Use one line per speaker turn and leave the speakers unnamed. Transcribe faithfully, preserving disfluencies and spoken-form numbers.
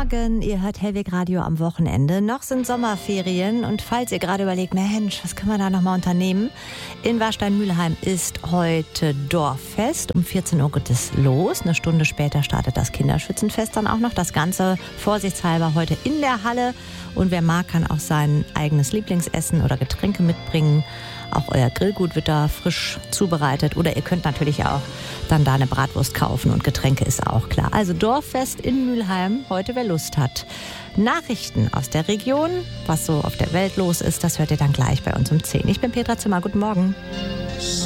Morgen, ihr hört Hellweg Radio am Wochenende. Noch sind Sommerferien und falls ihr gerade überlegt, Mensch, was können wir da nochmal unternehmen? In Warstein-Mühlheim ist heute Dorffest. Um vierzehn Uhr geht es los. Eine Stunde später startet das Kinderschützenfest dann auch noch. Das Ganze vorsichtshalber heute in der Halle. Und wer mag, kann auch sein eigenes Lieblingsessen oder Getränke mitbringen. Auch euer Grillgut wird da frisch zubereitet. Oder ihr könnt natürlich auch dann da eine Bratwurst kaufen und Getränke ist auch klar. Also Dorffest in Mühlheim, heute wer Lust hat. Nachrichten aus der Region, was so auf der Welt los ist, das hört ihr dann gleich bei uns um zehn. Ich bin Petra Zimmer, guten Morgen.